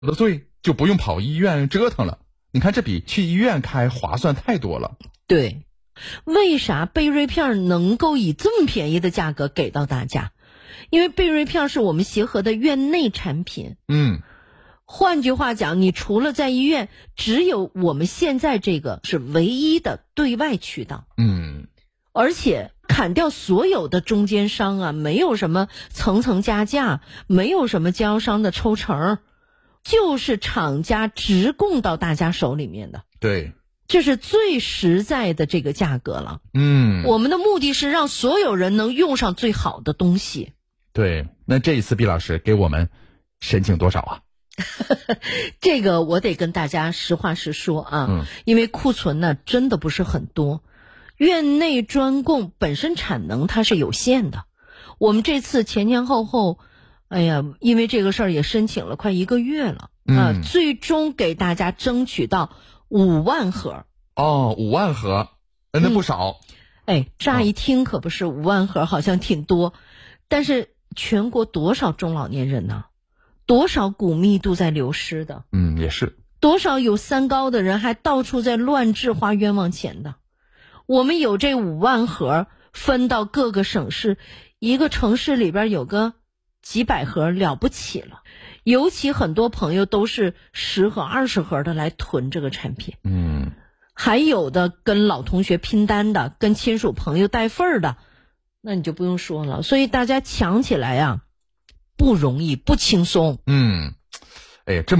了罪就不用跑医院折腾了。你看这比去医院开划算太多了。 对，为啥贝瑞片能够以这么便宜的价格给到大家？因为贝瑞片是我们协和的院内产品。换句话讲，你除了在医院，只有我们现在这个是唯一的对外渠道。而且砍掉所有的中间商啊，没有什么层层加价，没有什么经销商的抽成，就是厂家直供到大家手里面的。 对， 这是最实在的这个价格了。我们的目的是让所有人能用上最好的东西。 对，那这一次毕老师给我们申请多少啊？ 这个我得跟大家实话实说啊，因为库存呢真的不是很多，院内专供本身产能它是有限的。我们这次前后，因为这个事儿也申请了快1个月了最终给大家争取到5万盒。 5万盒，那不少。 乍一听可不是5万盒，好像挺多，但是全国多少中老年人呢？多少骨密度在流失的？ 也是。 多少有三高的人还到处在乱治花冤枉钱的？我们有这5万盒分到各个省市，一个城市里边有个几百盒了不起了。尤其很多朋友都是10盒、20盒的来囤这个产品。还有的跟老同学拼单的，跟亲属朋友带份儿的，那你就不用说了。所以大家抢起来啊，不容易，不轻松。 这